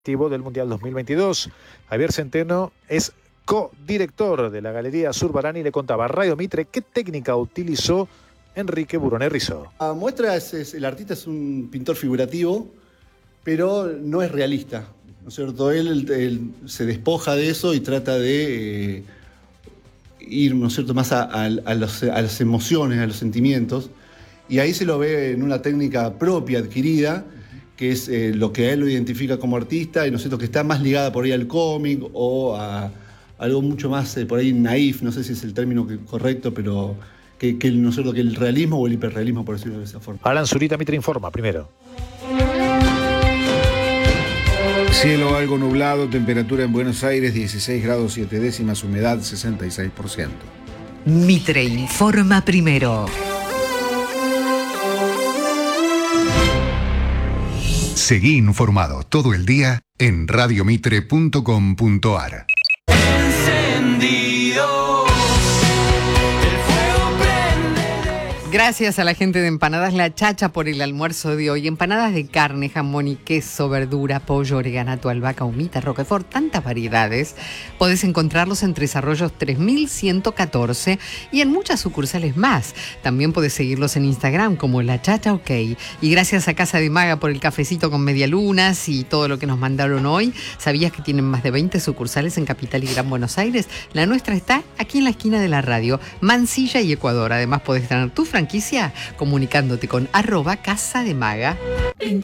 del Mundial 2022. Javier Centeno es co-director de la Galería Zurbarán y le contaba a Radio Mitre qué técnica utilizó Enrique Burones Rizzo. La muestra el artista es un pintor figurativo, pero no es realista, ¿no es cierto? Él se despoja de eso y trata de ir, ¿no es cierto?, más a las emociones, a los sentimientos, y ahí se lo ve en una técnica propia, adquirida, que es lo que a él lo identifica como artista, y, ¿no es cierto?, que está más ligada por ahí al cómic o a algo mucho más por ahí naif, no sé si es el término correcto, pero ¿no es cierto?, que el realismo o el hiperrealismo, por decirlo de esa forma. Alan Zurita, Mitre Informa, primero. Cielo algo nublado, temperatura en Buenos Aires 16 grados 7 décimas, humedad 66%. Mitre Informa primero. Seguí informado todo el día en radiomitre.com.ar. Gracias a la gente de Empanadas La Chacha por el almuerzo de hoy. Empanadas de carne, jamón y queso, verdura, pollo, orégano, albahaca, humita, roquefort, tantas variedades. Podés encontrarlos en Tres Arroyos 3114 y en muchas sucursales más. También podés seguirlos en Instagram como La Chacha OK. Y gracias a Casa de Maga por el cafecito con medialunas y todo lo que nos mandaron hoy. ¿Sabías que tienen más de 20 sucursales en Capital y Gran Buenos Aires? La nuestra está aquí en la esquina de la radio, Mansilla y Ecuador. Además podés tener tu franquicia comunicándote con @Casa de Maga.